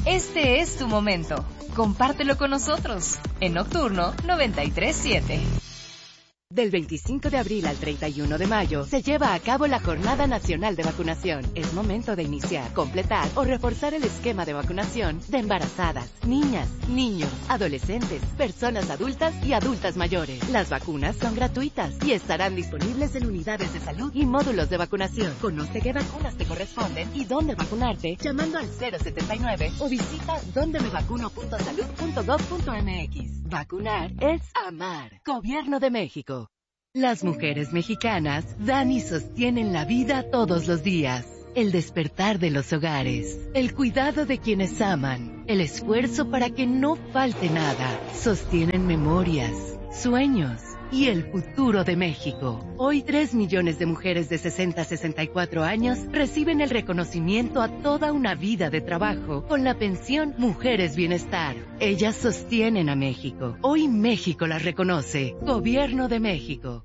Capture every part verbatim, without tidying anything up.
Este es tu momento. Compártelo con nosotros en Nocturno noventa y tres siete. Del veinticinco de abril al treinta y uno de mayo se lleva a cabo la Jornada Nacional de Vacunación. Es momento de iniciar, completar o reforzar el esquema de vacunación de embarazadas, niñas, niños, adolescentes, personas adultas y adultas mayores. Las vacunas son gratuitas y estarán disponibles en unidades de salud y módulos de vacunación. Conoce qué vacunas te corresponden y dónde vacunarte llamando al cero setenta y nueve o visita donde me vacuno punto salud punto gov punto mx. Vacunar es amar. Gobierno de México. Las mujeres mexicanas dan y sostienen la vida todos los días. El despertar de los hogares, el cuidado de quienes aman, el esfuerzo para que no falte nada. Sostienen memorias, sueños y el futuro de México. Hoy tres millones de mujeres de sesenta a sesenta y cuatro años reciben el reconocimiento a toda una vida de trabajo con la pensión Mujeres Bienestar. Ellas sostienen a México. Hoy México las reconoce. Gobierno de México.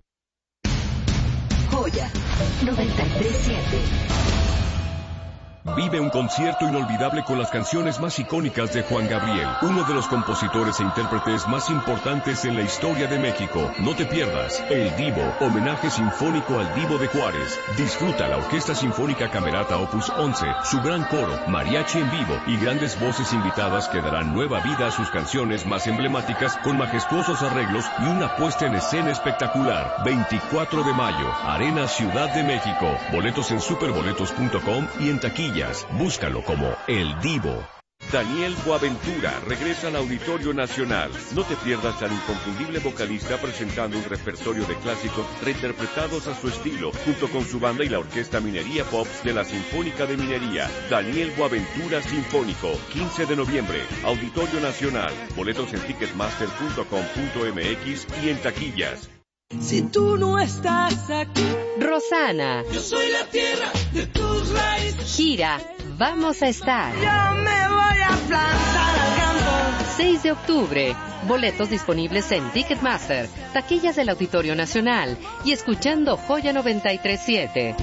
Joya noventa y tres siete. Vive un concierto inolvidable con las canciones más icónicas de Juan Gabriel, uno de los compositores e intérpretes más importantes en la historia de México. No te pierdas El Divo, homenaje sinfónico al Divo de Juárez. Disfruta la Orquesta Sinfónica Camerata Opus once, su gran coro, mariachi en vivo y grandes voces invitadas que darán nueva vida a sus canciones más emblemáticas con majestuosos arreglos y una puesta en escena espectacular. veinticuatro de mayo, Arena Ciudad de México. Boletos en superboletos punto com y en taquilla. Búscalo como El Divo. Daniel Boaventura regresa al Auditorio Nacional. No te pierdas al inconfundible vocalista presentando un repertorio de clásicos reinterpretados a su estilo, junto con su banda y la Orquesta Minería Pop de la Sinfónica de Minería. Daniel Boaventura Sinfónico, quince de noviembre, Auditorio Nacional. Boletos en ticketmaster punto com punto mx y en taquillas. Si tú no estás aquí, Rosana, yo soy la tierra de tus raíces. Gira, vamos a estar. Yo me voy a plantar al campo. seis de octubre, boletos disponibles en Ticketmaster, taquillas del Auditorio Nacional y escuchando Joya noventa y tres siete.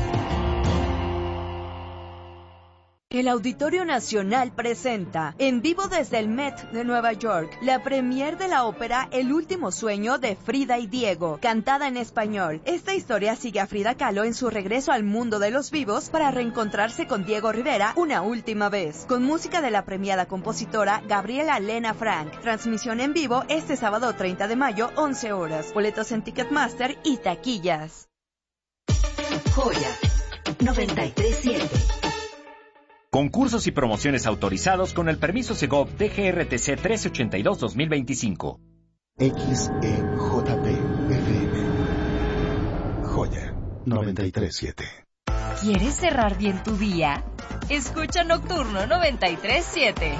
El Auditorio Nacional presenta, en vivo desde el Met de Nueva York, la premier de la ópera El último sueño de Frida y Diego, cantada en español. Esta historia sigue a Frida Kahlo en su regreso al mundo de los vivos para reencontrarse con Diego Rivera una última vez, con música de la premiada compositora Gabriela Lena Frank. Transmisión en vivo este sábado treinta de mayo, once horas. Boletos en Ticketmaster y taquillas. Joya noventa y tres siete. Concursos y promociones autorizados con el permiso Segov D G R T C trece ochenta y dos dos mil veinticinco. X E J P F M. Joya noventa y tres siete. ¿Quieres cerrar bien tu día? Escucha Nocturno noventa y tres siete.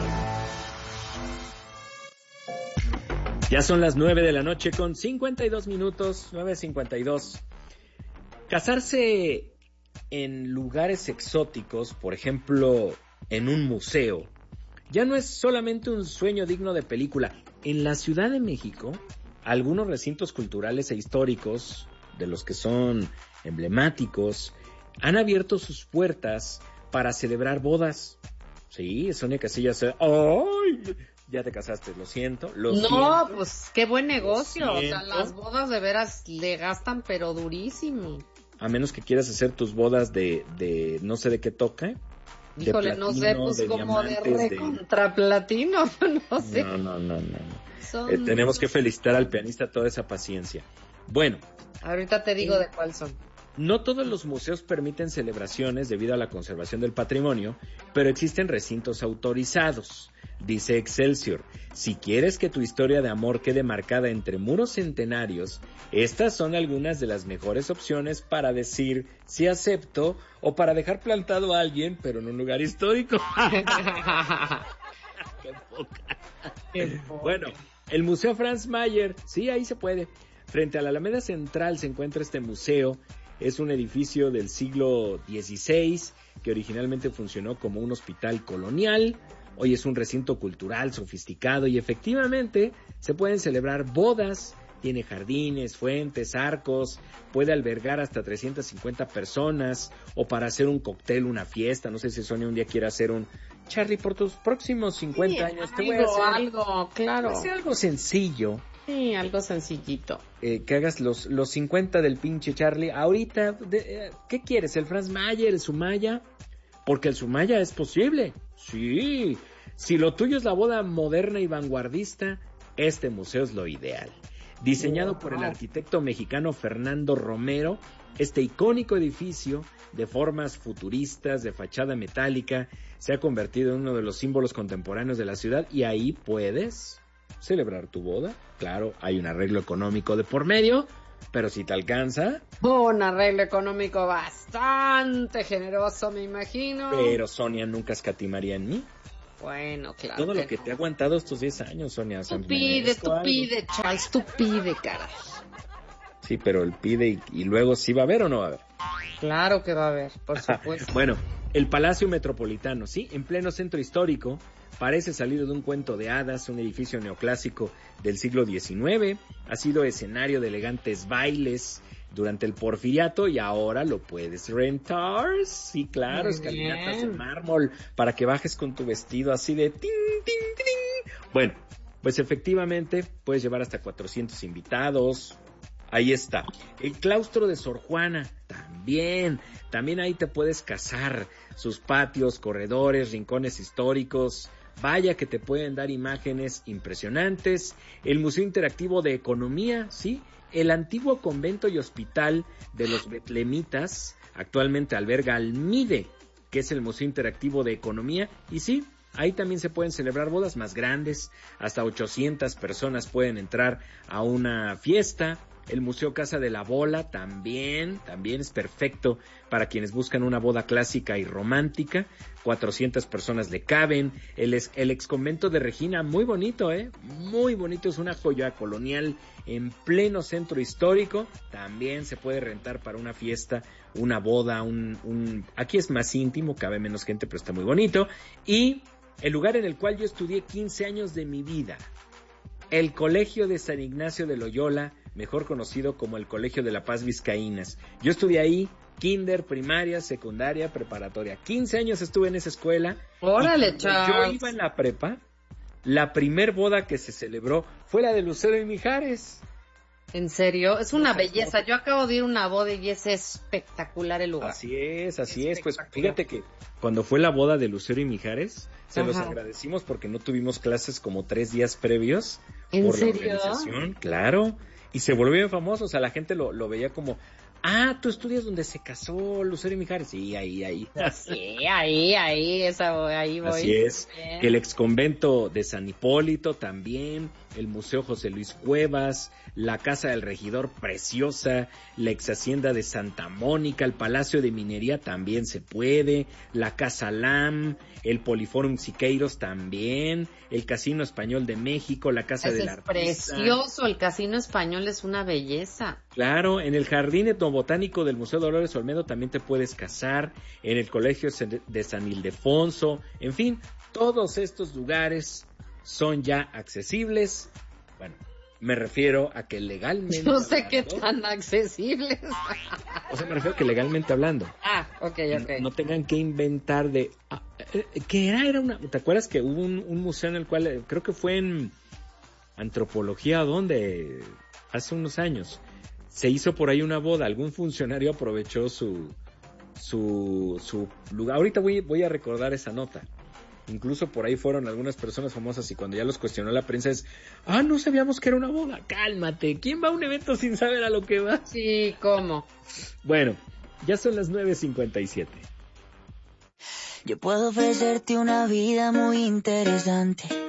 Ya son las nueve de la noche con cincuenta y dos minutos, nueve cincuenta y dos. Casarse en lugares exóticos, por ejemplo, en un museo, ya no es solamente un sueño digno de película. En la Ciudad de México, algunos recintos culturales e históricos, de los que son emblemáticos, han abierto sus puertas para celebrar bodas. Sí, Sonia Casillas, ¡ay! Ya te casaste, lo siento, lo no, siento. Pues qué buen negocio, o sea, siento. las bodas de veras le gastan pero durísimo. A menos que quieras hacer tus bodas de, de no sé de qué toca. Híjole, platino, no sé, pues de como de diamantes, recontra platino, no sé. No, no, no, no. Son... Eh, tenemos que felicitar al pianista toda esa paciencia. Bueno. Ahorita te digo eh, de cuál son. No todos los museos permiten celebraciones debido a la conservación del patrimonio, pero existen recintos autorizados. Dice Excelsior, si quieres que tu historia de amor quede marcada entre muros centenarios, estas son algunas de las mejores opciones para decir si acepto o para dejar plantado a alguien, pero en un lugar histórico. Qué poca. Qué poca. Bueno, el Museo Franz Mayer, sí, ahí se puede. Frente a la Alameda Central se encuentra este museo. Es un edificio del siglo dieciséis que originalmente funcionó como un hospital colonial. Hoy es un recinto cultural sofisticado y efectivamente se pueden celebrar bodas. Tiene jardines, fuentes, arcos, puede albergar hasta trescientas cincuenta personas o para hacer un cóctel, una fiesta. No sé si Sonia un día quiere hacer un Charlie, por tus próximos cincuenta sí, años algo, te voy a hacer algo, claro. Hacer algo sencillo. Sí, algo sencillito. Eh, que hagas los, los cincuenta del pinche Charlie. Ahorita, de, eh, ¿qué quieres? ¿El Franz Mayer, el Sumaya? Porque el Sumaya es posible. Sí. Si lo tuyo es la boda moderna y vanguardista, este museo es lo ideal. Diseñado wow. por el arquitecto mexicano Fernando Romero, este icónico edificio de formas futuristas, de fachada metálica, se ha convertido en uno de los símbolos contemporáneos de la ciudad y ahí puedes celebrar tu boda. Claro, hay un arreglo económico de por medio, pero si te alcanza... Un arreglo económico bastante generoso, me imagino. Pero Sonia nunca escatimaría en mí. Bueno, claro. Todo lo que no. te ha aguantado estos diez años, Sonia. Tú pide, tú pide, Charles, tú pide, caray. Sí, pero él pide y, y luego sí va a haber o no va a haber. Claro que va a haber, por supuesto. Bueno, el Palacio Metropolitano, sí, en pleno centro histórico, parece salido de un cuento de hadas, un edificio neoclásico del siglo diecinueve, ha sido escenario de elegantes bailes durante el Porfiriato y ahora lo puedes rentar, sí, claro, Muy escalinatas bien. de mármol para que bajes con tu vestido así de ting, ting, ting. Bueno, pues efectivamente puedes llevar hasta cuatrocientos invitados. Ahí está. El claustro de Sor Juana, también. También ahí te puedes casar. Sus patios, corredores, rincones históricos. Vaya que te pueden dar imágenes impresionantes. El Museo Interactivo de Economía, ¿sí? El antiguo convento y hospital de los betlemitas actualmente alberga al MIDE, que es el Museo Interactivo de Economía. Y sí, ahí también se pueden celebrar bodas más grandes. Hasta ochocientas personas pueden entrar a una fiesta. El Museo Casa de la Bola también, también es perfecto para quienes buscan una boda clásica y romántica. cuatrocientas personas le caben. El, ex, el exconvento de Regina, muy bonito, ¿eh? Muy bonito, es una joya colonial en pleno centro histórico. También se puede rentar para una fiesta, una boda, un, un... Aquí es más íntimo, cabe menos gente, pero está muy bonito. Y el lugar en el cual yo estudié quince años de mi vida, el Colegio de San Ignacio de Loyola, mejor conocido como el Colegio de la Paz Vizcaínas. Yo estudié ahí, kinder, primaria, secundaria, preparatoria. quince años estuve en esa escuela. ¡Órale, chaval! Yo iba en la prepa, la primer boda que se celebró fue la de Lucero y Mijares. ¿En serio? Es una belleza. Yo acabo de ir a una boda y es espectacular el lugar. Así es, así es. Pues fíjate que cuando fue la boda de Lucero y Mijares, se Ajá. los agradecimos porque no tuvimos clases como tres días previos. ¿En por serio? La organización, claro. Y se volvió bien famoso, o sea, la gente lo, lo veía como, ah, tú estudias donde se casó Lucero y Mijares. Sí, ahí, ahí. Sí, ahí, ahí, esa, ahí voy. Así es. Bien. El exconvento de San Hipólito también, el Museo José Luis Cuevas, la Casa del Regidor preciosa, la ex hacienda de Santa Mónica, el Palacio de Minería también se puede, la Casa Lam, el Poliforum Siqueiros también, el Casino Español de México, la Casa Ese del Artista. Es precioso, el Casino Español es una belleza. Claro, en el Jardín Etnobotánico del Museo Dolores Olmedo también te puedes casar, en el Colegio de San Ildefonso, en fin, todos estos lugares son ya accesibles. Bueno, me refiero a que legalmente no sé hablando, qué tan accesibles. O sea, me refiero a que legalmente hablando. Ah, ok, ok. No, no tengan que inventar de... Ah, ¿qué era? Era una... ¿Te acuerdas que hubo un, un museo en el cual, creo que fue en Antropología, ¿dónde? Hace unos años. Se hizo por ahí una boda, algún funcionario aprovechó su su, su lugar. Ahorita voy, voy a recordar esa nota. Incluso por ahí fueron algunas personas famosas y cuando ya los cuestionó la prensa es, ah, no sabíamos que era una boda. Cálmate, ¿quién va a un evento sin saber a lo que va? Sí, ¿cómo? Bueno, ya son las nueve cincuenta y siete. Yo puedo ofrecerte una vida muy interesante,